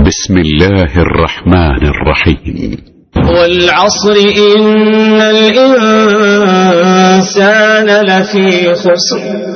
بسم الله الرحمن الرحيم. والعصر إن الإنسان لفي خسر